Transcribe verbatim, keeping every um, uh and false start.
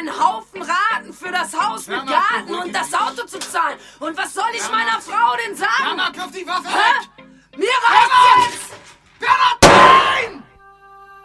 einen Haufen Raten für das Haus mit Mama, Garten beruhig und das Auto zu zahlen. Und was soll ich meiner Frau denn sagen? Mama, kauf die Waffe Hä? weg! Mir reicht